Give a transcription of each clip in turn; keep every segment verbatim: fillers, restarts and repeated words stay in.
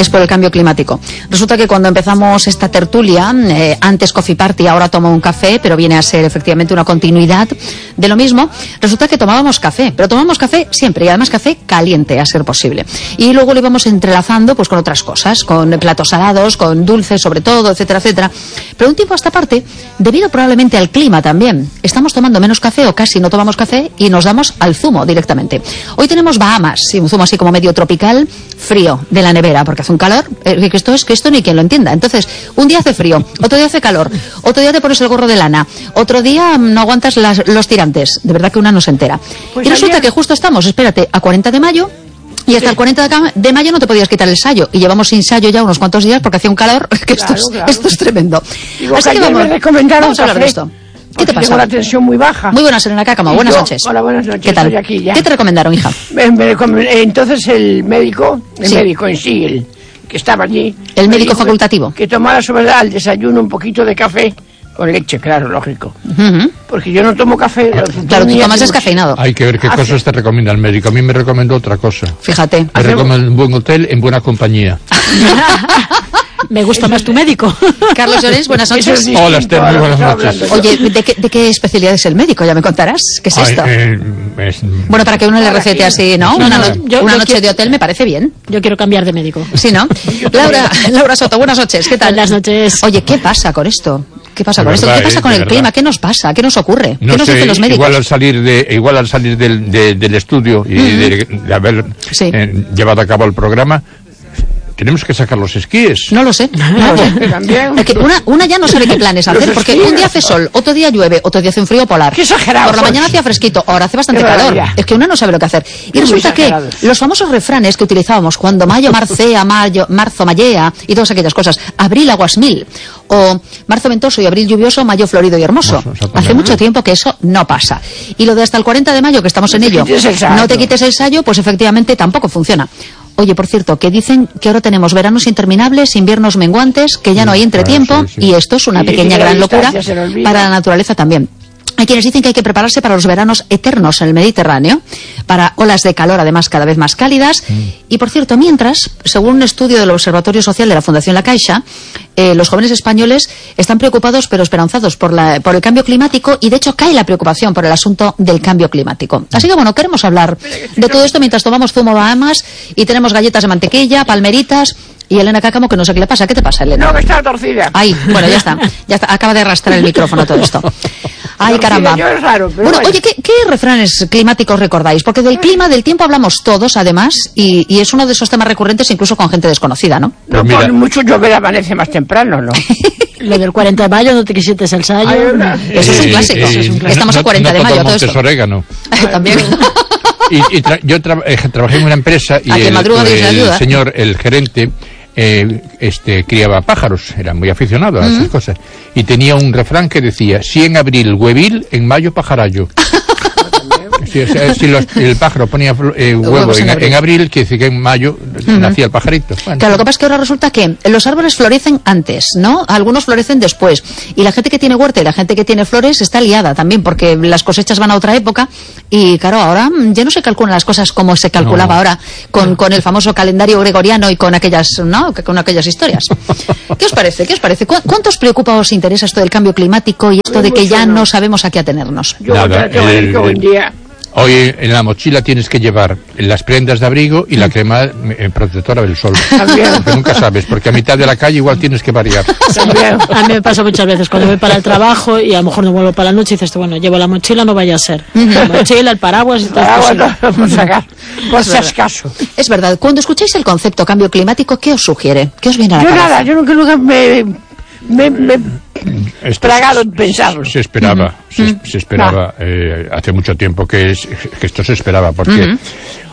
es por el cambio climático. Resulta que cuando empezamos esta tertulia, eh, antes Coffee Party, ahora tomo un café, pero viene a ser efectivamente una continuidad de lo mismo, resulta que tomábamos café, pero tomamos café siempre, y además café caliente, a ser posible. Y luego lo íbamos entrelazando pues con otras cosas, con platos salados, con dulces sobre todo, etcétera, etcétera. Pero un tiempo a esta parte, debido probablemente al clima también, estamos tomando menos café o casi no tomamos café y nos damos al zumo directamente. Hoy tenemos Bahamas, sí, un zumo así como medio tropical, frío, de la nevera, porque hace un calor, eh, que esto es que esto ni quien lo entienda. Entonces, un día hace frío, otro día hace calor, otro día te pones el gorro de lana, otro día no aguantas las, los tirantes, de verdad que una no se entera. Pues y resulta ayer... que justo estamos, espérate, a cuarenta de mayo, y hasta sí. el cuarenta de mayo no te podías quitar el sayo, y llevamos sin sayo ya unos cuantos días porque hacía un calor, que claro, esto, es, claro. esto es tremendo. Digo, Así que, que vamos, me recomendaron vamos a hablar de esto. ¿Qué te pasa? Tengo la tensión muy baja. Muy buenas, Elena Cácamo, buenas yo, noches. Hola, buenas noches. ¿Qué tal? Estoy aquí ya. ¿Qué te recomendaron, hija? Me, me recom- entonces el médico, el sí. médico en sí, el que estaba allí. El médico facultativo. Que, que tomara sobre al desayuno un poquito de café con leche, claro, lógico. Uh-huh. Porque yo no tomo café. Claro, tú tomas descafeinado. Hay que ver qué Hace... cosas te recomienda el médico. A mí me recomendó otra cosa. Fíjate. Me recomienda un buen hotel en buena compañía. Me gusta más tu médico. Carlos Llorens, buenas noches. Hola, Esther, muy buenas noches. Oye, ¿de qué, ¿de qué especialidad es el médico? ¿Ya me contarás? ¿Qué es Ay, esto? Eh, es... Bueno, para que uno le recete así, ¿no? No, una no, no yo, una yo noche quiero... de hotel me parece bien. Yo quiero cambiar de médico. Sí, ¿no? Laura, Laura Soto, buenas noches. ¿Qué tal? Buenas noches. Oye, ¿qué pasa con esto? ¿Qué pasa de con verdad, esto? ¿Qué pasa eh, con el verdad. clima? ¿Qué nos pasa? ¿Qué nos ocurre? No ¿Qué nos sé, dicen los médicos? Igual al salir de, igual al salir del, de, del estudio y uh-huh. de, de haber sí. eh, llevado a cabo el programa, tenemos que sacar los esquíes. No lo sé. No, también. Es que una, una ya no sabe qué planes hacer, porque un día hace sol, otro día llueve, otro día hace un frío polar. Qué exagerado. Por la mañana hacía fresquito, ahora hace bastante calor. Es que una no sabe lo que hacer. Y resulta que los famosos refranes que utilizábamos cuando mayo marcea, mayo, marzo mayea y todas aquellas cosas, abril aguas mil, o marzo ventoso y abril lluvioso, mayo florido y hermoso. Hace mucho tiempo que eso no pasa. Y lo de hasta el cuarenta de mayo, que estamos en ello, no te quites el sayo, pues efectivamente tampoco funciona. Oye, por cierto, que dicen que ahora tenemos veranos interminables, inviernos menguantes, que ya no hay entretiempo, ah, sí, sí. y esto es una sí, pequeña gran locura para la naturaleza también. Hay quienes dicen que hay que prepararse para los veranos eternos en el Mediterráneo, para olas de calor además cada vez más cálidas. Mm. Y por cierto, mientras, según un estudio del Observatorio Social de la Fundación La Caixa, eh, los jóvenes españoles están preocupados pero esperanzados por, la, por el cambio climático, y de hecho cae la preocupación por el asunto del cambio climático. Así que bueno, queremos hablar de todo esto mientras tomamos zumo Bahamas y tenemos galletas de mantequilla, palmeritas. Y Elena Cácamo, que no sé qué le pasa. ¿Qué te pasa, Elena? No, que está torcida. Ay, bueno, ya está. Ya está. Acaba de arrastrar el micrófono todo esto. Ay, caramba. Yo es raro, pero bueno, vaya. oye, ¿qué, ¿qué refranes climáticos recordáis? Porque del clima, del tiempo hablamos todos, además, y, y es uno de esos temas recurrentes incluso con gente desconocida, ¿no? No, mira. por mucho llover amanece más temprano, ¿no? Lo del cuarenta de mayo, no te quisiste el sayo. Ay, eso es un clásico. Eh, eh, Estamos no, a cuarenta no de mayo, todo, todo esto. Montes orégano. También. Y, y tra- yo tra- eh, trabajé en una empresa y ¿A que el, madruga Dios le el ayuda? señor, el gerente, eh, este criaba pájaros, era muy aficionado a esas Mm. cosas, y tenía un refrán que decía: si en abril huevil, en mayo pajarallo. Si, o sea, si los, el pájaro ponía eh, huevo en, en, abril. en abril, quiere decir que en mayo uh-huh. nacía el pajarito. Bueno. Claro, lo que pasa es que ahora resulta que los árboles florecen antes, ¿no? Algunos florecen después. Y la gente que tiene huerta y la gente que tiene flores está liada también, porque las cosechas van a otra época. Y claro, ahora ya no se calculan las cosas como se calculaba no. ahora, con, con el famoso calendario gregoriano y con aquellas, ¿no? Con aquellas historias. ¿Qué os parece? ¿Qué os parece? ¿Cu- ¿Cuánto os preocupa o os interesa esto del cambio climático y esto de que ya no sabemos a qué atenernos? Yo Nada, tengo el, que hoy en día. Hoy en la mochila tienes que llevar las prendas de abrigo y la crema eh, protectora del sol. También. Porque nunca sabes, porque a mitad de la calle igual tienes que variar. También. A mí me pasa muchas veces cuando voy para el trabajo y a lo mejor no vuelvo para la noche y dices, bueno, llevo la mochila, no vaya a ser. La mochila, el paraguas y todo Paraguas, eso. no, por sacar, por si acaso. Es verdad, cuando escucháis el concepto cambio climático, ¿qué os sugiere? ¿Qué os viene a la Yo cabeza? nada, yo nunca, nunca me... me, me Esto tragado se, en pensarlo. Se esperaba, uh-huh. se, uh-huh. se esperaba eh, hace mucho tiempo que, es, que esto se esperaba, porque uh-huh.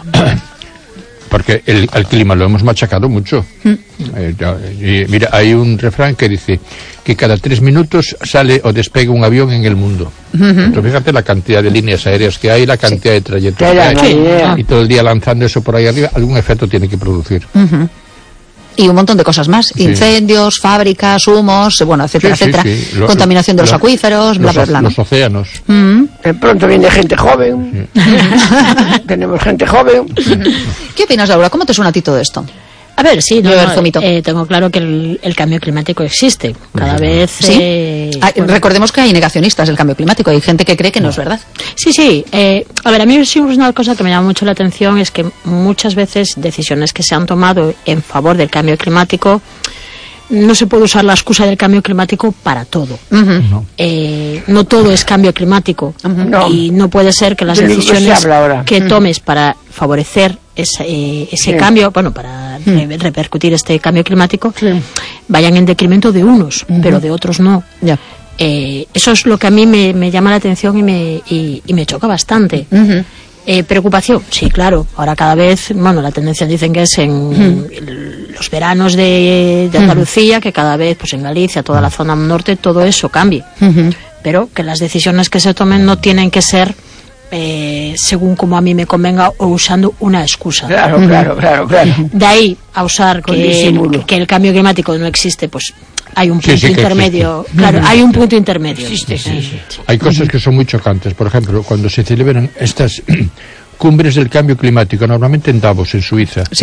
porque el, el clima lo hemos machacado mucho. Uh-huh. Eh, y mira, hay un refrán que dice que cada tres minutos sale o despega un avión en el mundo. Uh-huh. Entonces, fíjate la cantidad de líneas aéreas que hay, la cantidad sí. de trayectos que hay, sí. y todo el día lanzando eso por ahí arriba, algún efecto tiene que producir. Uh-huh. Y un montón de cosas más, sí. incendios, fábricas, humos, bueno, etcétera, sí, sí, etcétera, sí. Lo, contaminación de los, los acuíferos, bla, los, bla, bla. Los océanos. Mm. De pronto viene gente joven, sí. Tenemos gente joven. ¿Qué opinas, Laura? ¿Cómo te suena a ti todo esto? A ver, sí, no, no, eh, tengo claro que el, el cambio climático existe. Cada sí. vez... ¿Sí? Eh, hay, bueno. Recordemos que hay negacionistas del cambio climático. Hay gente que cree que no, no es verdad. Sí, sí. Eh, a ver, a mí sí una cosa que me llama mucho la atención es que muchas veces decisiones que se han tomado en favor del cambio climático no se puede usar la excusa del cambio climático para todo. Uh-huh. no. Eh, no todo es cambio climático. Uh-huh. no. Y no puede ser que las Yo decisiones que tomes para favorecer ese, eh, ese sí. cambio, bueno, para uh-huh. re- repercutir este cambio climático, sí. vayan en detrimento de unos, uh-huh. pero de otros no. Yeah. Eh, eso es lo que a mí me, me llama la atención y me, y, y me choca bastante. Uh-huh. Eh, preocupación, sí, claro. Ahora cada vez, bueno, la tendencia dicen que es en uh-huh. los veranos de, de Andalucía, uh-huh. que cada vez, pues en Galicia, toda la zona norte, todo eso cambie. Uh-huh. Pero que las decisiones que se tomen no tienen que ser eh, según como a mí me convenga o usando una excusa. Claro, uh-huh. claro, claro, claro. De ahí a usar que el, que el cambio climático no existe, pues hay un punto sí, sí intermedio. Claro, uh-huh. hay un punto intermedio. Existe, sí, sí. Sí. Hay cosas que son muy chocantes. Por ejemplo, cuando se celebran estas cumbres del cambio climático, normalmente en Davos, en Suiza. Sí.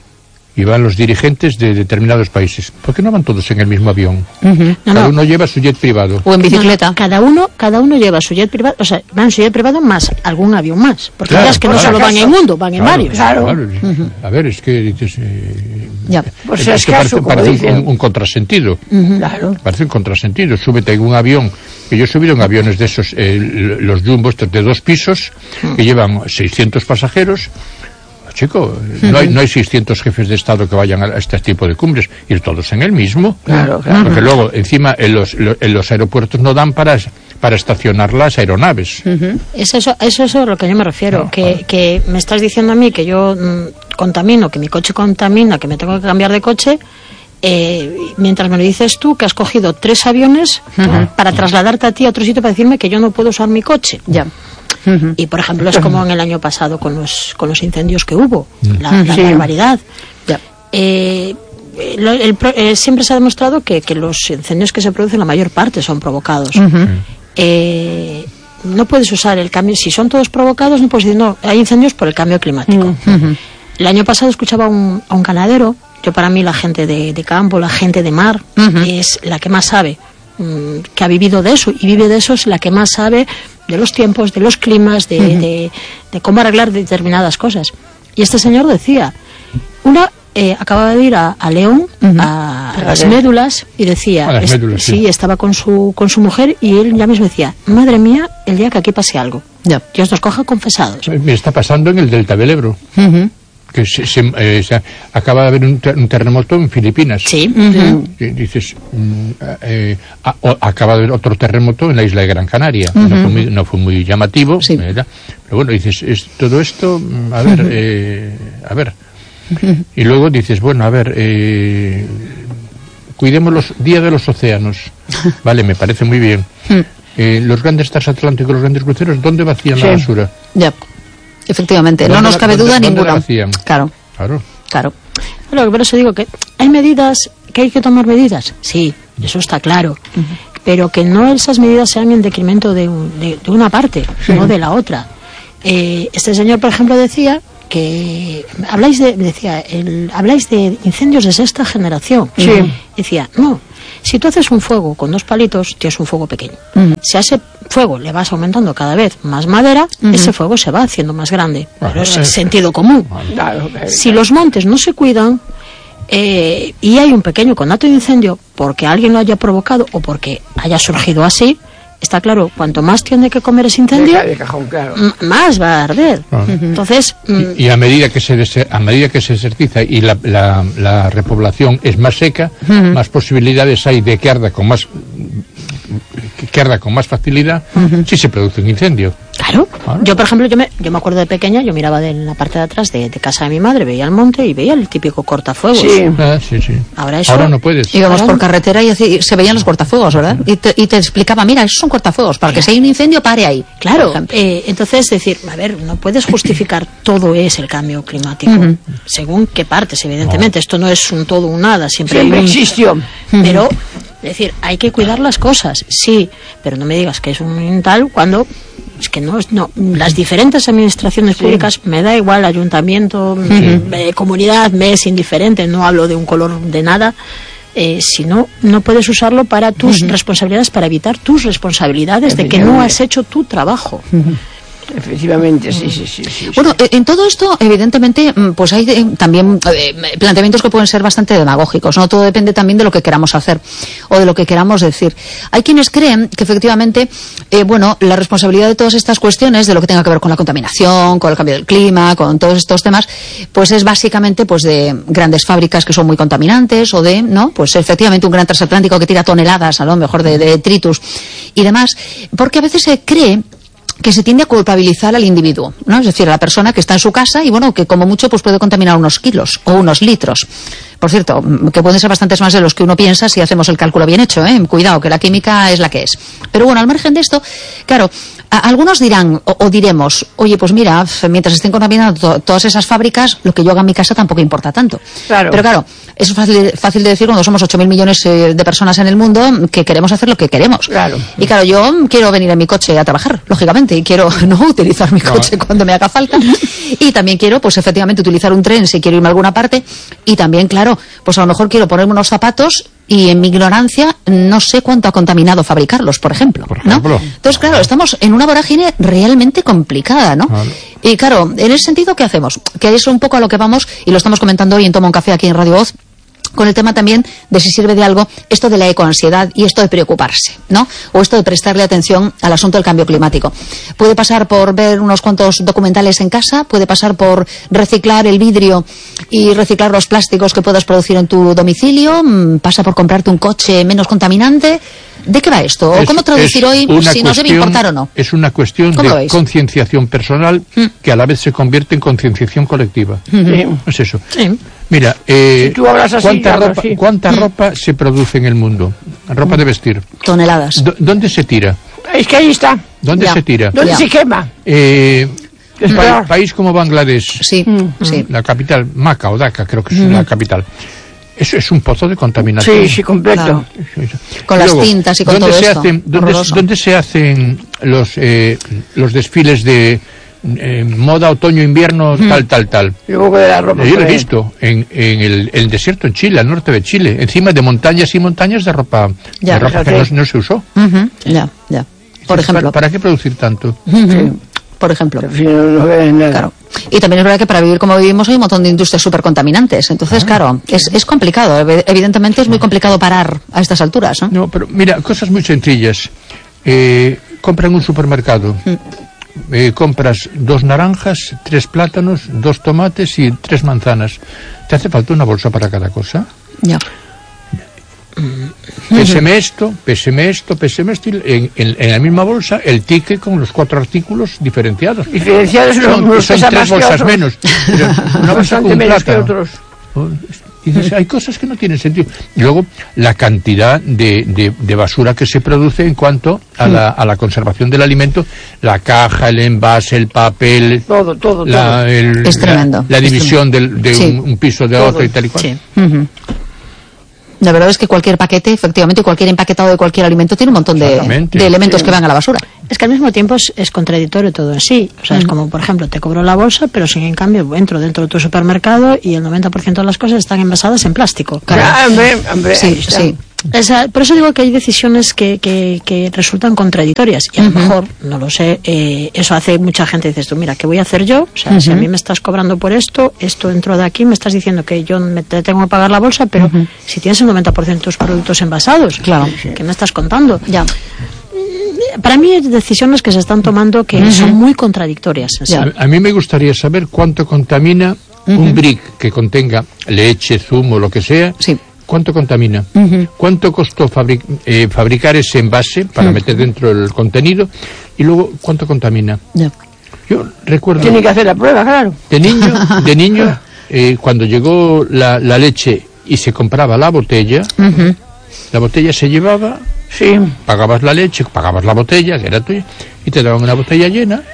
Y van los dirigentes de determinados países. ¿Por qué no van todos en el mismo avión? Uh-huh. Cada no, no. uno lleva su jet privado. O en bicicleta. No, no. Cada uno cada uno lleva su jet privado, o sea, van en su jet privado más algún avión más. Porque claro, es que claro, no solo van en uno, van en claro, varios. Claro. claro. Uh-huh. A ver, es que dices... Eh, ya. Pues es, es que parece, parece un, un contrasentido. Uh-huh. Claro. Parece un contrasentido. Súbete en un avión. Que yo he subido en aviones de esos, eh, los jumbos de dos pisos, uh-huh. que llevan seiscientos pasajeros. Chico, no hay, no hay seiscientos jefes de Estado que vayan a este tipo de cumbres, ir todos en el mismo. Claro, claro. Porque luego, encima, en los, en los aeropuertos no dan para, para estacionar las aeronaves. Uh-huh. Es eso, eso es a lo que yo me refiero, no, que, no. que me estás diciendo a mí que yo mmm, contamino, que mi coche contamina, que me tengo que cambiar de coche, eh, mientras me lo dices tú, que has cogido tres aviones uh-huh. para trasladarte a ti a otro sitio para decirme que yo no puedo usar mi coche. Ya. Uh-huh. Y por ejemplo es como en el año pasado con los con los incendios que hubo, la, la sí. barbaridad. Yeah. Eh, el, el, el, eh, siempre se ha demostrado que, que los incendios que se producen la mayor parte son provocados. Uh-huh. Eh, no puedes usar el cambio, si son todos provocados no puedes decir no, hay incendios por el cambio climático. Uh-huh. El año pasado escuchaba a un, a un ganadero. Yo para mí la gente de, de campo, la gente de mar uh-huh. es la que más sabe, mmm, que ha vivido de eso y vive de eso, es la que más sabe de los tiempos, de los climas, de, uh-huh. de, de cómo arreglar determinadas cosas. Y este señor decía, una eh, acababa de ir a, a León, uh-huh. a, a las médulas, y decía, a las médulas, es, sí. sí, estaba con su con su mujer, y él ya mismo decía, madre mía, el día que aquí pase algo, yeah. Dios nos coja confesados. Me está pasando en el delta del Ebro. Uh-huh. Que se, se, eh, se, acaba de haber un, ter, un terremoto en Filipinas. Sí. Uh-huh. Y dices, mm, eh, a, o, acaba de haber otro terremoto en la isla de Gran Canaria. Uh-huh. No fue muy, no fue muy llamativo, sí. ¿verdad? Pero bueno, dices, es, todo esto, a ver, uh-huh. eh, a ver. Uh-huh. Y luego dices, bueno, a ver, eh, cuidemos los Día de los Océanos. Vale, me parece muy bien. Uh-huh. Eh, los grandes transatlánticos, los grandes cruceros, ¿dónde vacían sí. la basura? Ya. Efectivamente, no nos cabe duda ninguna. Claro, claro, claro. Bueno, por eso digo que hay medidas, que hay que tomar medidas. Sí, eso está claro. Uh-huh. Pero que no esas medidas sean en detrimento de, un, de, de una parte, sí. no de la otra. Eh, este señor, por ejemplo, decía que habláis de, decía, el, habláis de incendios de sexta generación. Sí. Decía, no. Si tú haces un fuego con dos palitos, tienes un fuego pequeño. Uh-huh. Si a ese fuego le vas aumentando cada vez más madera, uh-huh. ese fuego se va haciendo más grande. Uh-huh. Pero es uh-huh. sentido común. Claro, claro. Si los montes no se cuidan eh, y hay un pequeño conato de incendio porque alguien lo haya provocado o porque haya surgido así, está claro, cuanto más tiene que comer ese incendio, de cajón, claro. m- más va a arder. Uh-huh. Entonces, m- y, y a medida que se des- a medida que se ejercita y la, la, la repoblación es más seca, uh-huh. más posibilidades hay de que arda con más que arda con más facilidad uh-huh. si se produce un incendio. Claro. ¿Vale? Yo, por ejemplo, yo me, yo me acuerdo de pequeña, yo miraba de la parte de atrás de, de casa de mi madre, veía el monte y veía el típico cortafuegos. Sí, ah, sí, sí. Ahora, eso, Ahora no puedes. Íbamos por carretera y, así, se veían los cortafuegos, ¿verdad? Y te, y te explicaba, mira, esos son cortafuegos, para que si hay un incendio, pare ahí. Claro. Eh, entonces, decir, a ver, no puedes justificar todo es el cambio climático, uh-huh. según qué partes, evidentemente. No. Esto no es un todo un nada, siempre, siempre hay un, existió. Pero... Es decir, hay que cuidar las cosas, sí, pero no me digas que es un tal cuando es que no, no las diferentes administraciones sí. públicas, me da igual, ayuntamiento, sí. eh, comunidad, me es indiferente, no hablo de un color de nada. Eh, si no, no puedes usarlo para tus uh-huh. responsabilidades, para evitar tus responsabilidades de que no has hecho tu trabajo. Uh-huh. Efectivamente, sí, sí, sí, sí. Bueno, sí. en todo esto, evidentemente, pues hay eh, también eh, planteamientos que pueden ser bastante demagógicos, ¿no? Todo depende también de lo que queramos hacer o de lo que queramos decir. Hay quienes creen que efectivamente, eh, bueno, la responsabilidad de todas estas cuestiones, de lo que tenga que ver con la contaminación, con el cambio del clima, con todos estos temas, pues es básicamente pues de grandes fábricas que son muy contaminantes o de, ¿no? Pues efectivamente un gran transatlántico que tira toneladas, a lo mejor de, de detritus y demás, porque a veces se cree que se tiende a culpabilizar al individuo, ¿no? Es decir, a la persona que está en su casa y, bueno, que como mucho pues puede contaminar unos kilos o unos litros. Por cierto, que pueden ser bastantes más de los que uno piensa si hacemos el cálculo bien hecho, ¿eh? Cuidado, que la química es la que es. Pero bueno, al margen de esto, claro, a, algunos dirán o, o diremos, oye, pues mira, mientras estén contaminando to, todas esas fábricas, lo que yo haga en mi casa tampoco importa tanto. Claro. Pero claro, es fácil, fácil de decir cuando somos ocho mil millones eh, de personas en el mundo que queremos hacer lo que queremos. Claro. Y claro, yo quiero venir en mi coche a trabajar, lógicamente, y quiero no utilizar mi coche no. cuando me haga falta. Y también quiero, pues efectivamente, utilizar un tren si quiero irme a alguna parte. Y también, claro, pues a lo mejor quiero ponerme unos zapatos y en mi ignorancia no sé cuánto ha contaminado fabricarlos, por ejemplo, por ejemplo. ¿no? Entonces, claro, estamos en una vorágine realmente complicada, ¿no? Vale. Y claro, en ese sentido, ¿qué hacemos? Que es un poco a lo que vamos, y lo estamos comentando hoy en Toma un Café aquí en Radio Voz, con el tema también de si sirve de algo esto de la ecoansiedad y esto de preocuparse, ¿no? O esto de prestarle atención al asunto del cambio climático. Puede pasar por ver unos cuantos documentales en casa, puede pasar por reciclar el vidrio y reciclar los plásticos que puedas producir en tu domicilio, pasa por comprarte un coche menos contaminante. ¿De qué va esto? ¿O cómo traducir hoy si nos debe importar o no? Es una cuestión de concienciación personal ¿Mm? que a la vez se convierte en concienciación colectiva. Sí. Es eso. Sí. Mira, eh, si tú hablas así, ¿cuánta, hablas ropa, así. ¿cuánta ropa se produce en el mundo? Ropa de vestir. Toneladas. D- ¿Dónde se tira? Es que ahí está. ¿Dónde ya. se tira? ¿Dónde ya. se quema? Eh, un pa- país como Bangladesh. Sí, mm. sí. La capital, Maca o Dhaka, creo que es mm. la capital. Eso es un pozo de contaminación. Sí, sí, completo. Claro. Eso, eso. Con y las luego, tintas y con ¿dónde todo se esto? Hacen, ¿dónde, ¿Dónde se hacen los, eh, los desfiles de eh, moda, otoño, invierno, mm. tal, tal, tal? Luego de la ropa. Yo lo he visto en, en el, el desierto en Chile, al norte de Chile, encima de montañas y montañas de ropa, ya, de ropa que no, no se usó. Uh-huh. Ya, ya. Por Entonces, ejemplo. ¿para, ¿Para qué producir tanto? Uh-huh. Sí. Por ejemplo. No ves nada. Claro. Y también es verdad que para vivir como vivimos hay un montón de industrias súper contaminantes. Entonces, ah, claro, es, es complicado. Evidentemente es muy complicado parar a estas alturas, ¿no? No, pero mira, cosas muy sencillas. Eh, compra en un supermercado. Mm. Eh, compras dos naranjas, tres plátanos, dos tomates y tres manzanas. ¿Te hace falta una bolsa para cada cosa? Ya. Péseme esto, péseme esto, péseme esto, y en, en, en la misma bolsa el ticket con los cuatro artículos diferenciados. Diferenciados son, no, son tres bolsas menos. Pero una bolsa con un plátano. Y dices, hay cosas que no tienen sentido. Y luego, la cantidad de, de, de basura que se produce en cuanto a la, a la conservación del alimento, la caja, el envase, el papel, todo, todo, la, todo. El, es tremendo. La, la división del, de sí. un, un piso de todo. otro y tal y cual. Sí. Uh-huh. La verdad es que cualquier paquete, efectivamente, cualquier empaquetado de cualquier alimento tiene un montón de, de elementos sí. que van a la basura. Es que al mismo tiempo es, es contradictorio todo en sí. O sea, uh-huh. es como, por ejemplo, te cobro la bolsa, pero si en cambio entro dentro de tu supermercado y el noventa por ciento de las cosas están envasadas en plástico. Claro. Ah, hombre, hombre, sí, sí. Esa, por eso digo que hay decisiones que, que, que resultan contradictorias y a lo uh-huh. mejor, no lo sé, eh, eso hace mucha gente, dices tú, mira, ¿qué voy a hacer yo? O sea, uh-huh. si a mí me estás cobrando por esto, esto dentro de aquí, me estás diciendo que yo me te tengo que pagar la bolsa, pero uh-huh. si tienes el noventa por ciento de tus productos envasados, claro. ¿qué me estás contando? Ya. Para mí hay decisiones que se están tomando que uh-huh. son muy contradictorias. Sí. A, a mí me gustaría saber cuánto contamina uh-huh. un brick que contenga leche, zumo, lo que sea. Sí. ¿Cuánto contamina? Uh-huh. ¿Cuánto costó fabric, eh, fabricar ese envase para uh-huh. meter dentro el contenido? Y luego, ¿cuánto contamina? Yeah. Yo recuerdo... Tiene que hacer la prueba, claro. De niño, de niño eh, cuando llegó la, la leche y se compraba la botella, uh-huh. la botella se llevaba, sí. pagabas la leche, pagabas la botella, que era tuya, y te daban una botella llena,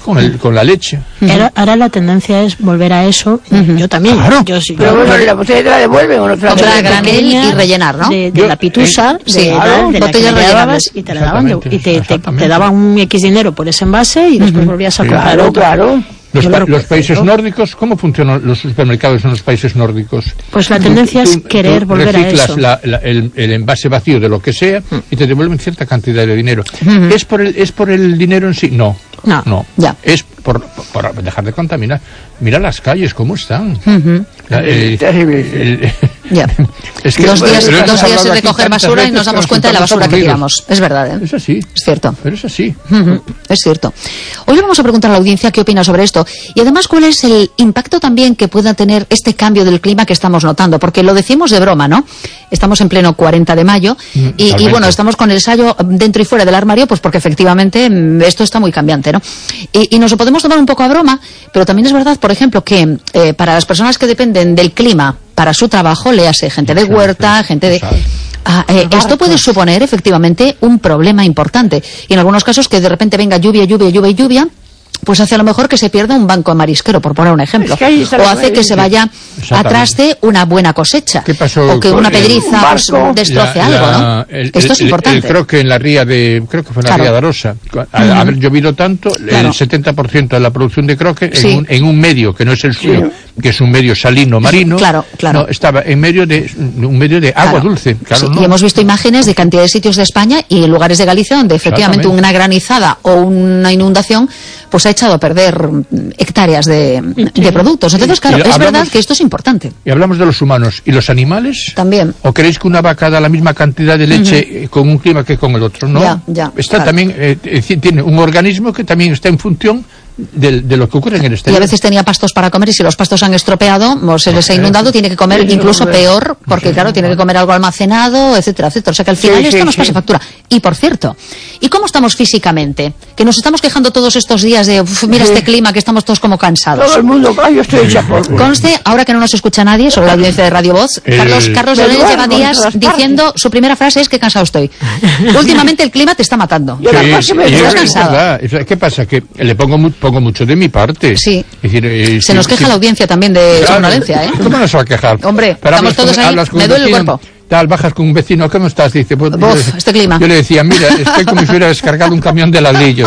con, el, con la leche. Ahora, ahora la tendencia es volver a eso. Uh-huh. Yo también. Claro. Yo, sí, pero yo, bueno, ¿la botella te la devuelven o no te la devuelven? Granel y rellenar, ¿no? De, de yo, la pitusa, eh, de, sí, claro, de, de botellas rellenadas. Y te la daban. De, y te, te, te daban un X dinero por ese envase y después uh-huh. volvías a comprar claro, otro. Claro. Los, pa los países ¿no? nórdicos, ¿cómo funcionan los supermercados en los países nórdicos? Pues la tendencia tú, es querer tú volver a eso. La, la, el, el envase vacío de lo que sea mm. y te devuelven cierta cantidad de dinero. Mm-hmm. ¿Es por el, es por el dinero en sí? No. No. no. Ya. Es por, por, por dejar de contaminar. Mira las calles, ¿cómo están? Mm-hmm. La, eh, terrible. Ya. Es que dos días, dos días de recoger basura y nos damos cuenta de la basura que tiramos. Es verdad, ¿eh? Es así. Es cierto. Pero es así. Uh-huh. Es cierto. Hoy le vamos a preguntar a la audiencia qué opina sobre esto y además cuál es el impacto también que pueda tener este cambio del clima que estamos notando, porque lo decimos de broma, ¿no? Estamos en pleno cuarenta de mayo mm, y, y bueno, estamos con el sayo dentro y fuera del armario, pues porque efectivamente esto está muy cambiante, ¿no? Y, y nos lo podemos tomar un poco a broma, pero también es verdad, por ejemplo, que eh, para las personas que dependen del clima para su trabajo, léase gente de huerta, gente de... Ah, eh, esto puede suponer efectivamente un problema importante y en algunos casos que de repente venga lluvia, lluvia, lluvia y lluvia, pues hace a lo mejor que se pierda un banco marisquero, por poner un ejemplo, es que o hace que se vaya atrás de una buena cosecha, ¿qué pasó o que con, una pedriza eh, pues, destroce la, algo, la, ¿no? El, esto el, es importante. El, el, creo que en la ría de, creo que fue en la claro. ría de Arosa, al uh-huh. haber llovido tanto, claro. el setenta por ciento de la producción de croque sí. en, un, en un medio que no es el suyo, sí. que es un medio salino marino, claro, claro. No, estaba en medio de un medio de agua claro. dulce. Claro, sí, no. Y hemos visto imágenes de cantidad de sitios de España y lugares de Galicia donde efectivamente una granizada o una inundación pues ha echado a perder hectáreas de, sí. de productos. Entonces, claro, es hablamos, verdad que esto es importante. Y hablamos de los humanos. ¿Y los animales? También. ¿O creéis que una vaca da la misma cantidad de leche uh-huh. con un clima que con el otro? No. Ya, ya, está claro. también, eh, tiene un organismo que también está en función de, de lo que ocurre en el exterior. Y a veces tenía pastos para comer y si los pastos han estropeado o se les ha inundado, tiene que comer sí, incluso no, peor, porque sí, claro, no, tiene que comer algo almacenado, etcétera, etcétera. O sea que al final sí, esto sí, nos pasa sí. factura. Y por cierto, ¿y cómo estamos físicamente? Que nos estamos quejando todos estos días de, uf, mira sí. este clima, que estamos todos como cansados. Todo el mundo, claro, yo estoy hecha por... Conste, ahora que no nos escucha nadie, sobre la audiencia de Radio Voz, el... Carlos, Carlos Llorens lleva días diciendo, su primera frase es que cansado estoy. Últimamente el clima te está matando. Yo la sí, me estás cansado. ¿Qué pasa? Que le pongo, mu pongo mucho de mi parte. Sí. Es decir, eh, se sí, nos queja sí. la audiencia también de claro. somnolencia, ¿eh? ¿Cómo no se va a quejar? Hombre, Pero estamos todos con, ahí, me duele el cuerpo. Tal, bajas con un vecino, ¿cómo estás? Dice, pues, Uf, yo, este clima. Yo le decía, mira, estoy como si hubiera descargado un camión de ladrillos.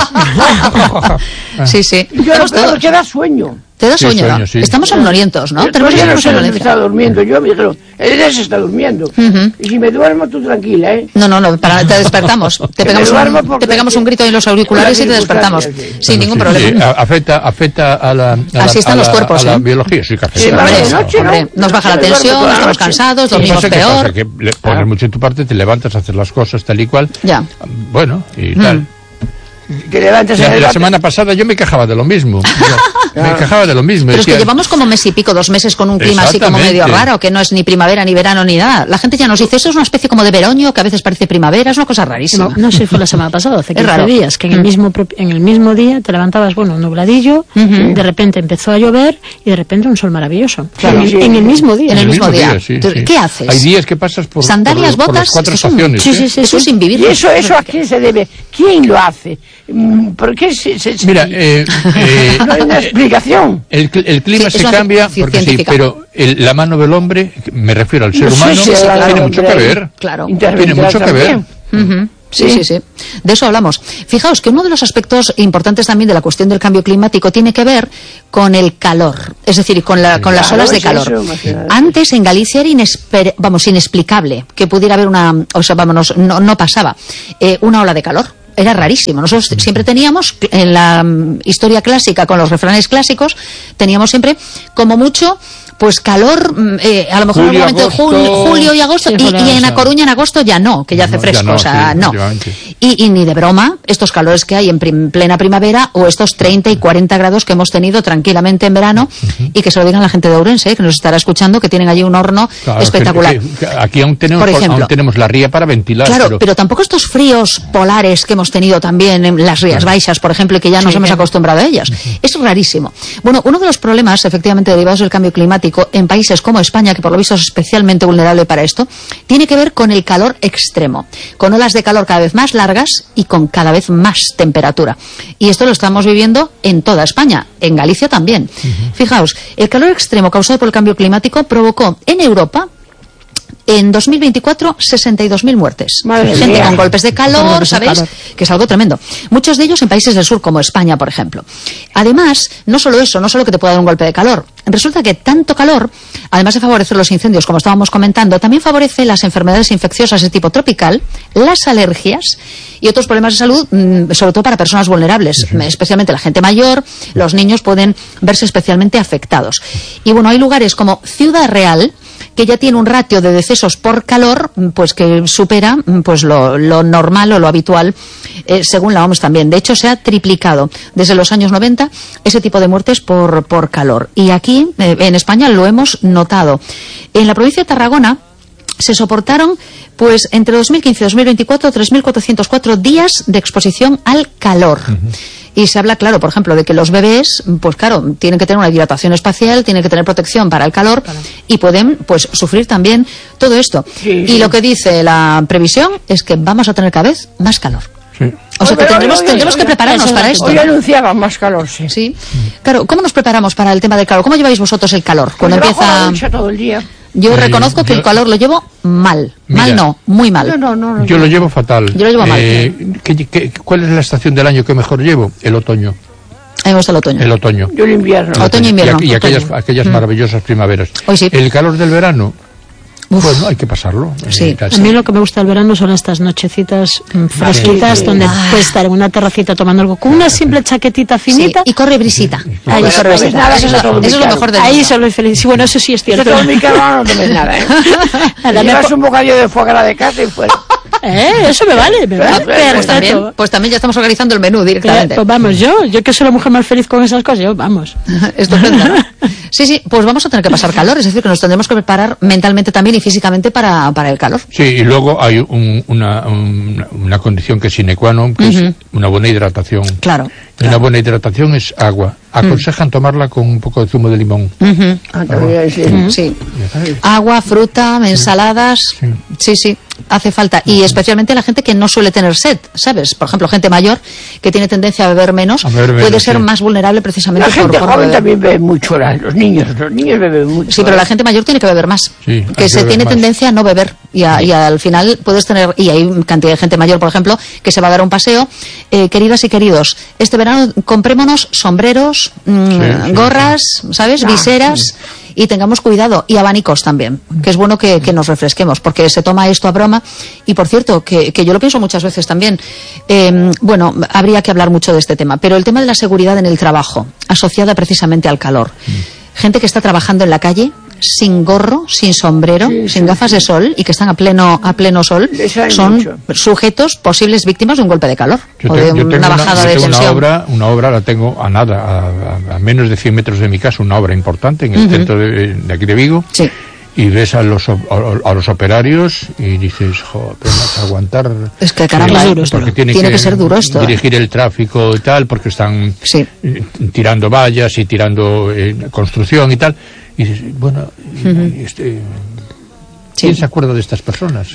Sí, sí. Yo no puedo, que da sueño. Te da sueño, sí, sueño ¿no? sí. Estamos somnolientos, ¿no? Yo Tenemos ya no sé somnolencia. si está durmiendo. Yo me dijeron, él se está durmiendo. Uh-huh. Y si me duermo, tú tranquila, ¿eh? No, no, no, para, te despertamos. Te pegamos, un, te pegamos un grito en los auriculares y te despertamos. Sí. Sin ningún sí, problema. Sí, afecta, afecta a la, a Así la, están a los la, cuerpos, a la ¿eh? biología, sí, que afecta. Sí, hombre, noche, hombre, ¿no? nos baja la tensión, estamos cansados, dormimos sí, peor. Pasa, que le pones ah. mucho en tu parte, te levantas a hacer las cosas tal y cual. Ya. Bueno, y tal. Mm. Que levantes la, el la semana pasada yo me quejaba de lo mismo. Yo, me quejaba de lo mismo. Pero decía, es que llevamos como mes y pico, dos meses con un clima así como medio raro, que no es ni primavera, ni verano, ni nada. La gente ya nos dice, eso es una especie como de veroño, que a veces parece primavera, es una cosa rarísima. No, no sé si fue la semana pasada, hace quince días, que en el, mismo, en el mismo día te levantabas, bueno, un nubladillo, uh-huh. de repente empezó a llover y de repente un sol maravilloso. Claro. En, en el mismo día. En el mismo día. día sí, Entonces, sí. ¿qué haces? Hay días que pasas por, sandalias, por, botas, por las cuatro eso estaciones. Sí, ¿eh? sí, sí, eso es invivir. ¿Y eso, eso a quién se debe? ¿Quién lo hace? ¿Por qué se, se, se... Mira, eh, eh, no hay una explicación. El, el clima sí, se cambia porque sí, pero el, la mano del hombre, me refiero al ser no humano, sé si tiene claro, mucho que ver. Claro. Tiene mucho que ver. Uh-huh. Sí, sí, sí. De eso hablamos. Fijaos que uno de los aspectos importantes también de la cuestión del cambio climático tiene que ver con el calor, es decir, con, la, con las olas de calor. Antes en Galicia era inesper, vamos, inexplicable que pudiera haber una, o sea, vámonos, no, no pasaba, eh, una ola de calor. Era rarísimo. Nosotros siempre teníamos, en la um, historia clásica, con los refranes clásicos, teníamos siempre, como mucho, pues calor, eh, a lo mejor julio, en algún momento julio, julio y agosto, sí, y, julio, y en o sea, A Coruña en agosto ya no, que ya hace no, fresco, ya no, o sea, sí, no. Y, y ni de broma, estos calores que hay en prim, plena primavera, o estos treinta y cuarenta grados que hemos tenido tranquilamente en verano, uh-huh. y que se lo digan a la gente de Ourense, eh, que nos estará escuchando, que tienen allí un horno claro, espectacular. Que, que aquí aún tenemos, por ejemplo, aún tenemos la ría para ventilar. Claro, pero... pero tampoco estos fríos polares que hemos tenido también en las Rías claro. Baixas, por ejemplo, y que ya nos sí, hemos bien. acostumbrado a ellas. Uh-huh. Es rarísimo. Bueno, uno de los problemas, efectivamente, derivados del cambio climático en países como España, que por lo visto es especialmente vulnerable para esto, tiene que ver con el calor extremo, con olas de calor cada vez más largas largas y con cada vez más temperatura. Y esto lo estamos viviendo en toda España, en Galicia también. Uh-huh. Fijaos, el calor extremo causado por el cambio climático provocó en Europa en dos mil veinticuatro sesenta y dos mil muertes. Madre Gente mía. con golpes de calor, ¿sabéis? Que es algo tremendo. Muchos de ellos en países del sur, como España, por ejemplo. Además, no solo eso, no solo que te pueda dar un golpe de calor. Resulta que tanto calor, además de favorecer los incendios, como estábamos comentando, también favorece las enfermedades infecciosas de tipo tropical, las alergias y otros problemas de salud, sobre todo para personas vulnerables, sí, sí. especialmente la gente mayor, los niños pueden verse especialmente afectados. Y bueno, hay lugares como Ciudad Real, que ya tiene un ratio de decesos por calor, pues que supera pues lo, lo normal o lo habitual, eh, según la O M S también. De hecho, se ha triplicado desde los años noventa ese tipo de muertes por, por calor. Y aquí, eh, en España, lo hemos notado. En la provincia de Tarragona se soportaron, pues, entre dos mil quince y dos mil veinticuatro, tres mil cuatrocientos cuatro días de exposición al calor. Uh-huh. Y se habla, claro, por ejemplo, de que los bebés, pues claro, tienen que tener una hidratación espacial, tienen que tener protección para el calor claro. y pueden, pues, sufrir también todo esto. Sí, sí. Y lo que dice la previsión es que vamos a tener cada vez más calor. Sí. O sea que tendremos, oye, tendremos oye, que prepararnos oye, para esto. Hoy anunciaban más calor, sí. Sí. Claro, ¿cómo nos preparamos para el tema del calor? ¿Cómo lleváis vosotros el calor? Cuando pues empieza... La todo el día. Yo eh, reconozco yo, que el calor lo llevo mal. Mira, mal no, muy mal. No, no, no, no, yo lo llevo fatal. Yo lo llevo mal. Eh, ¿qué, qué, ¿Cuál es la estación del año que mejor llevo? El otoño. A mí me gusta el otoño. El otoño. Yo el invierno. El otoño e invierno. Y, y aquellas, aquellas mm. maravillosas primaveras. Hoy sí. El calor del verano. Uf. Pues no, hay que pasarlo. Sí. A mí lo que me gusta del verano son estas nochecitas mmm, fresquitas sí, donde ah. puedes estar en una terracita tomando algo con una simple chaquetita finita. Sí. Y corre brisita. Ahí pues, corre brisita. Nada, eso, eso, es lo mejor de ahí solo es feliz. Sí, bueno, eso sí es cierto. Todo mi caro no tomes nada, ¿eh? Llevas un bocadillo de foie gras de casa y fuera. Eh, eso me vale, me vale. Pues también, pues también ya estamos organizando el menú directamente. Pues vamos, yo, yo que soy la mujer más feliz con esas cosas, yo, vamos. Estupendo, ¿no? Sí, sí, pues vamos a tener que pasar calor, es decir, que nos tendremos que preparar mentalmente también y físicamente para, para el calor. Sí, y luego hay un, una, una, una condición que es sine qua non, que uh-huh. es una buena hidratación. Claro. Una claro. buena hidratación es agua. Aconsejan uh-huh. tomarla con un poco de zumo de limón. Uh-huh. Ah, sí. Uh-huh. sí. Agua, fruta, ensaladas. Sí. sí, sí, hace falta. Y especialmente la gente que no suele tener sed, ¿sabes? Por ejemplo, gente mayor que tiene tendencia a beber menos, a beber menos puede ser sí. más vulnerable precisamente la por La gente por joven beber. También bebe mucho, los niños, los niños beben mucho. Sí, pero la gente mayor tiene que beber más. Sí, que se que tiene más. tendencia a no beber. Y, a, y al final puedes tener, y hay cantidad de gente mayor, por ejemplo, que se va a dar un paseo. Eh, queridas y queridos, este verano comprémonos sombreros, mmm, sí, sí, gorras, sí. ¿sabes? Ah, viseras. Sí. Y tengamos cuidado, y abanicos también, que es bueno que, que nos refresquemos, porque se toma esto a broma. Y por cierto, que, que yo lo pienso muchas veces también, eh, bueno, habría que hablar mucho de este tema, pero el tema de la seguridad en el trabajo, asociada precisamente al calor. Mm. Gente que está trabajando en la calle, sin gorro, sin sombrero, sí, sin sí, gafas sí. de sol, y que están a pleno a pleno sol, son mucho. sujetos, posibles víctimas de un golpe de calor yo o de te, una bajada una, de tensión. Una obra, una obra la tengo a nada, a, a, a menos de cien metros de mi casa, una obra importante en el uh-huh. centro de, de aquí de Vigo. Sí. Y ves a los, a, a los operarios y dices, joder, apenas aguantar. Es que caramba, sí, es duro, porque tiene, tiene que, que ser duro esto. Dirigir el tráfico y tal, porque están sí. tirando vallas y tirando eh, construcción y tal. Y dices, bueno, uh-huh. este, ¿quién sí. se acuerda de estas personas?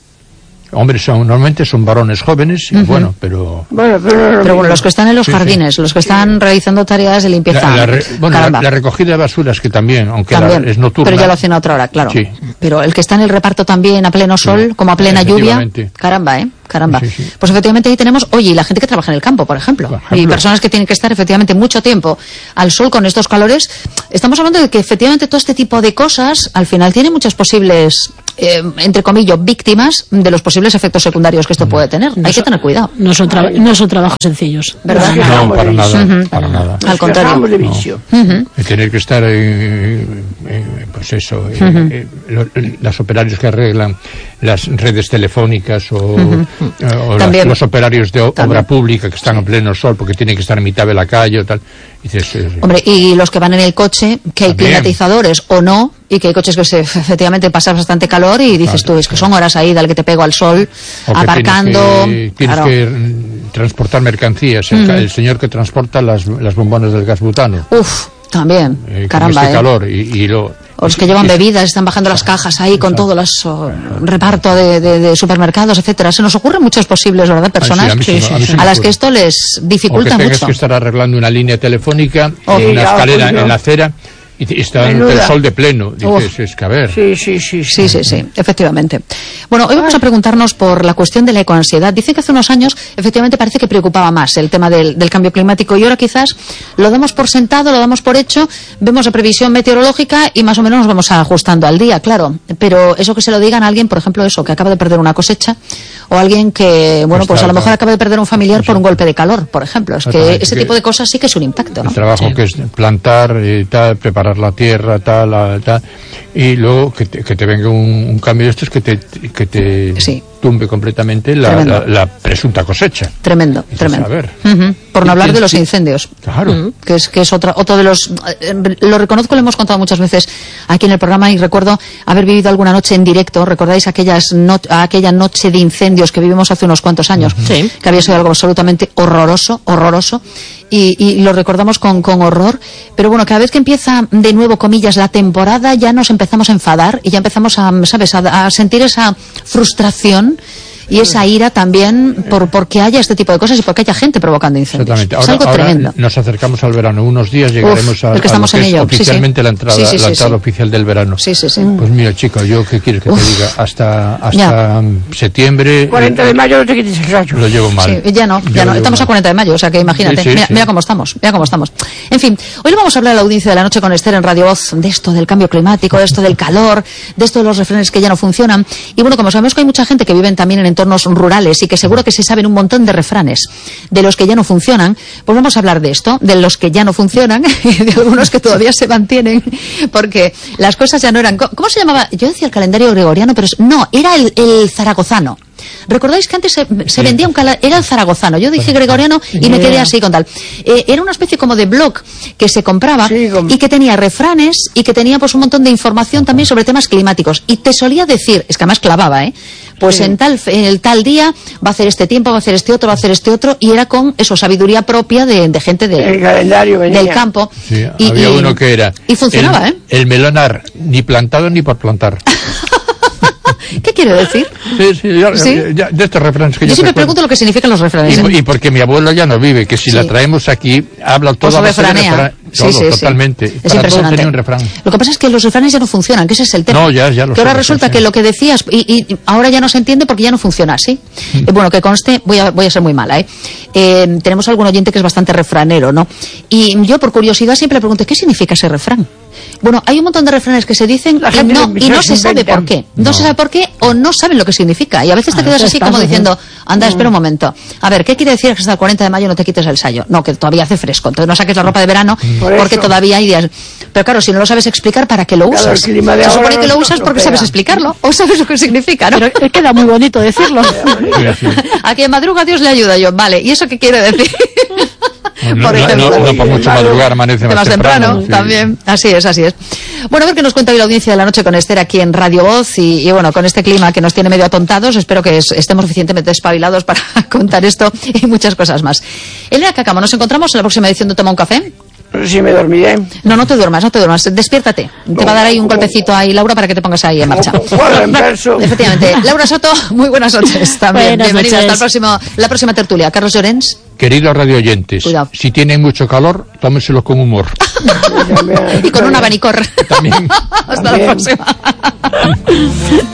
Hombres son, normalmente son varones jóvenes, uh-huh. bueno, pero... Bueno, pero, pero bueno, los que están en los sí, jardines, sí. los que están sí. realizando tareas de limpieza. La, la re, bueno, la, la recogida de basuras, que también, aunque también, la, es nocturna. Pero ya lo hacen a otra hora, claro. Sí. Pero el que está en el reparto también a pleno sol, sí. como a plena lluvia, caramba, ¿eh? Caramba. Sí, sí, sí. Pues efectivamente ahí tenemos, oye, y la gente que trabaja en el campo, por ejemplo, por ejemplo, y personas que tienen que estar efectivamente mucho tiempo al sol con estos calores. Estamos hablando de que efectivamente todo este tipo de cosas al final tiene muchas posibles, eh, entre comillas, víctimas de los posibles efectos secundarios que esto puede tener. No, hay que tener cuidado. No son, tra- no son trabajos sencillos, ¿verdad? No, para nada, uh-huh. para nada. Al contrario. De vicio. No. Uh-huh. Tener que estar, eh, eh, pues eso, eh, uh-huh. eh, lo, los operarios que arreglan las redes telefónicas o, uh-huh. o la, los operarios de También. obra pública que están en pleno sol porque tienen que estar en mitad de la calle o tal. Y dices, eh, Hombre, y los que van en el coche, que hay También. climatizadores o no, y que hay coches que se, efectivamente pasan bastante calor y dices claro, tú, es que son horas ahí, dale que te pego al sol, o aparcando. Tienes que, tienes claro. que transportar mercancías, el, mm. el señor que transporta las, las bombonas del gas butano. Uf, también, eh, caramba. Con este eh. calor y, y lo... O los que llevan bebidas, están bajando las cajas ahí con todo los oh, reparto de, de, de supermercados, etcétera. Se nos ocurren muchas posibles, ¿verdad? Personas Ay, sí, a, sí, a, sí, a las que esto les dificulta o que mucho. que estar arreglando una línea telefónica, oh, en una ya, escalera pues en la acera, y está el sol de pleno. Dices, es que a ver. Sí, sí, sí, sí, sí, sí, efectivamente. Bueno, hoy vamos a preguntarnos por la cuestión de la ecoansiedad. Dicen que hace unos años, efectivamente, parece que preocupaba más el tema del, del cambio climático, y ahora quizás lo damos por sentado, lo damos por hecho, vemos la previsión meteorológica y más o menos nos vamos ajustando al día, claro. Pero eso que se lo digan a alguien, por ejemplo, eso, que acaba de perder una cosecha, o alguien que, bueno, pues a lo mejor acaba de perder un familiar por un golpe de calor, por ejemplo. Es que ese tipo de cosas sí que es un impacto, ¿no? El trabajo sí. que es plantar y tal, preparar la tierra, tal, tal, y luego que te, que te venga un, un cambio de estos que te, que te sí. tumbe completamente la, la, la presunta cosecha. Tremendo, Entonces, tremendo. A ver. Uh-huh. Por no hablar de los incendios. Claro. Uh-huh. Que es, que es otra, otro de los... Eh, lo reconozco, lo hemos contado muchas veces aquí en el programa, y recuerdo haber vivido alguna noche en directo. ¿Recordáis aquellas no, aquella noche de incendios que vivimos hace unos cuantos años? Uh-huh. Sí. Que había sido algo absolutamente horroroso, horroroso. Y, y lo recordamos con, con horror, pero bueno, cada vez que empieza de nuevo, comillas, la temporada, ya nos empezamos a enfadar y ya empezamos a, ¿sabes?, a, a sentir esa frustración y esa ira también por porque haya este tipo de cosas y porque haya gente provocando incendios. Exactamente. Ahora, es algo ahora tremendo. Nos acercamos al verano. Unos días llegaremos Uf, a, el que estamos a lo que en ello. es oficialmente sí, sí. la entrada, sí, sí, sí, la entrada sí. oficial del verano. Sí, sí, sí. Pues mira, chico, yo qué quieres que Uf. te diga, hasta hasta septiembre. cuarenta de mayo no te quites el rayo. Lo llevo mal. Sí, ya no, ya no. Estamos mal. a cuarenta de mayo, o sea que imagínate. Sí, sí, mira, sí. mira cómo estamos, mira cómo estamos. En fin, hoy le vamos a hablar a la audiencia de la noche con Esther en Radio Voz de esto del cambio climático, de esto del calor, de esto de los refranes que ya no funcionan. Y bueno, como sabemos que hay mucha gente que vive también en entornos rurales y que seguro que se saben un montón de refranes de los que ya no funcionan, pues vamos a hablar de esto, de los que ya no funcionan y de algunos que todavía se mantienen, porque las cosas ya no eran... ¿Cómo se llamaba? Yo decía el calendario gregoriano, pero es, no, era el, el zaragozano. ¿Recordáis que antes se, se sí. vendía un calendario? Era el zaragozano. Yo dije gregoriano y me quedé así con tal. Eh, era una especie como de blog que se compraba sí, como... y que tenía refranes y que tenía pues un montón de información también sobre temas climáticos. Y te solía decir, es que además clavaba, ¿eh? Pues sí. en tal en el tal día va a hacer este tiempo, va a hacer este otro, va a hacer este otro, y era con eso, sabiduría propia de, de gente de, el calendario venía. del campo. Sí, y, había y, uno que era... Y funcionaba, el, ¿eh? El melonar, ni plantado ni por plantar. ¿Qué quiere decir? Sí, sí, yo, ¿Sí? Ya, de estos refranes que yo, yo siempre pregunto lo que significan los refranes. Y, y porque mi abuelo ya no vive, que si sí. la traemos aquí, habla todo. Pues refranea. Todo, sí, sí, totalmente. Sí. Es Para impresionante. todo tenía un refrán. Lo que pasa es que los refranes ya no funcionan, que ese es el tema. No, ya, ya lo Que ahora sé, resulta sí. que lo que decías, y, y ahora ya no se entiende porque ya no funciona, ¿sí? Mm. Eh, bueno, que conste, voy a, voy a ser muy mala, ¿eh? eh tenemos algún oyente que es bastante refranero, ¿no? Y yo, por curiosidad, siempre le pregunto, ¿qué significa ese refrán? Bueno, hay un montón de refranes que se dicen y no, y no se sabe por qué. No, no se sabe por qué o no saben lo que significa. Y a veces te quedas así como diciendo, anda, espera un momento. A ver, ¿qué quiere decir que hasta el cuarenta de mayo no te quites el sayo? No, que todavía hace fresco. Entonces no saques la ropa de verano porque todavía hay días. Pero claro, si no lo sabes explicar, ¿para qué lo usas? Se supone que lo usas porque sabes explicarlo o sabes lo que significa, ¿no? Pero queda muy bonito decirlo. A quien madruga Dios le ayuda yo. Vale, ¿y eso qué quiere decir? No, por ejemplo, no, no, no por mucho madrugar amanece más, más temprano, temprano sí. también, así es, así es. Bueno, a ver qué nos cuenta hoy la audiencia de la noche con Esther aquí en Radio Voz y, y bueno, con este clima que nos tiene medio atontados, espero que es, estemos suficientemente espabilados para contar esto y muchas cosas más. Elena Cáccamo, nos encontramos en la próxima edición de Toma un Café. Sí, me dormiré. No, no te duermas, no te duermas. Despiértate. Te va a dar ahí un golpecito ahí, Laura, para que te pongas ahí en marcha. Efectivamente. Laura Soto, muy buenas noches también. Buenas Bienvenida noches. hasta el próximo, la próxima tertulia. Carlos Llorens. Queridos radio oyentes, Cuidado. Si tienen mucho calor, tómenselo con humor. Y con un abanicor. También. Hasta También. la próxima.